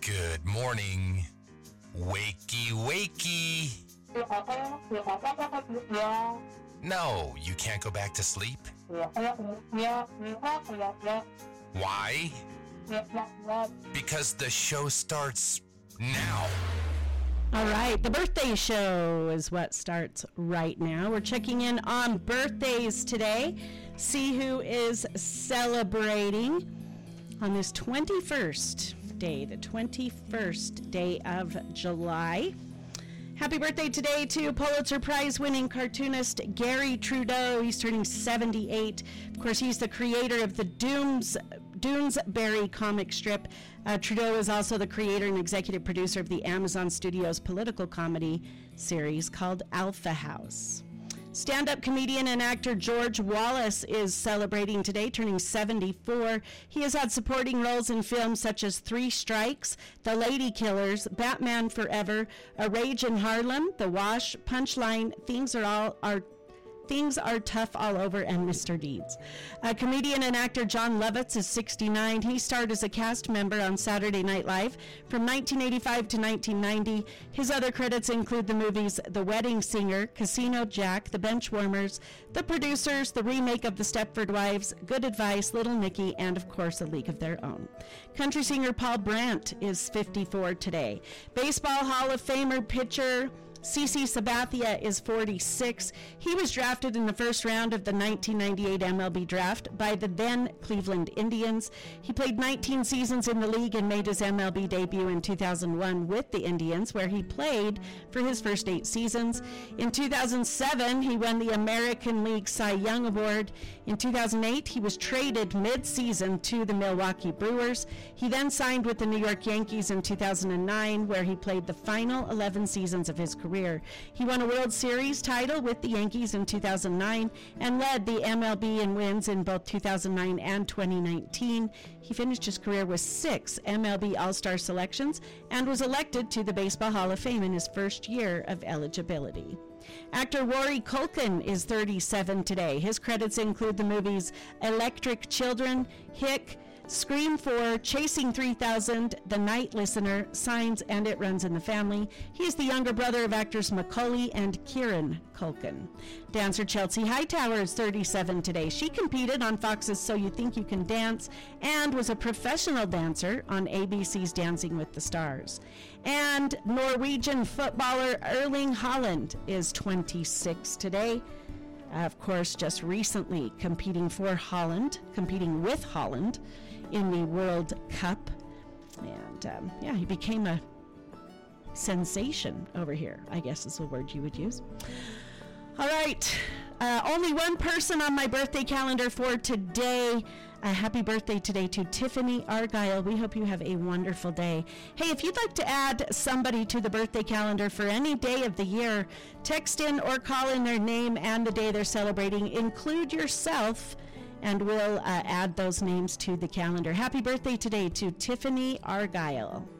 Good morning. Wakey, wakey. No, you can't go back to sleep. Why? Because the show starts now. All right, the birthday show is what starts right now. We're checking in on birthdays today. See who is celebrating on this 21st day, the 21st day of July. Happy birthday today to Pulitzer Prize winning cartoonist Gary Trudeau. He's turning 78. Of course, he's the creator of the Doonesbury comic strip. Trudeau is also the creator and executive producer of the Amazon Studios political comedy series called Alpha House. Stand-up comedian and actor George Wallace is celebrating today, turning 74. He has had supporting roles in films such as Three Strikes, The Lady Killers, Batman Forever, A Rage in Harlem, The Wash, Punchline, Things Are Tough All Over, and Mr. Deeds. Comedian and actor John Lovitz is 69. He starred as a cast member on Saturday Night Live from 1985 to 1990. His other credits include the movies The Wedding Singer, Casino Jack, The Benchwarmers, The Producers, the remake of The Stepford Wives, Good Advice, Little Nicky, and of course A League of Their Own. Country singer Paul Brandt is 54 today. Baseball Hall of Famer pitcher CC Sabathia is 46. He was drafted in the first round of the 1998 MLB draft by the then Cleveland Indians. He played 19 seasons in the league and made his MLB debut in 2001 with the Indians, where he played for his first 8 seasons. In 2007, he won the American League Cy Young Award. In 2008, he was traded mid-season to the Milwaukee Brewers. He then signed with the New York Yankees in 2009, where he played the final 11 seasons of his career. He won a World Series title with the Yankees in 2009 and led the MLB in wins in both 2009 and 2019. He finished his career with 6 MLB All-Star selections and was elected to the Baseball Hall of Fame in his first year of eligibility. Actor Rory Culkin is 37 today. His credits include the movies Electric Children, Hick, Scream 4, Chasing 3000, The Night Listener, Signs, and It Runs in the Family. He is the younger brother of actors Macaulay and Kieran Culkin. Dancer Chelsea Hightower is 37 today. She competed on Fox's So You Think You Can Dance and was a professional dancer on ABC's Dancing with the Stars. And Norwegian footballer Erling Haaland is 26 today. Of course, just recently competing with Holland in the World Cup. And he became a sensation over here, I guess is the word you would use. All right, only one person on my birthday calendar for today. Happy birthday today to Tiffany Argyle. We hope you have a wonderful day. Hey, if you'd like to add somebody to the birthday calendar for any day of the year, text in or call in their name and the day they're celebrating. Include yourself, and we'll add those names to the calendar. Happy birthday today to Tiffany Argyle.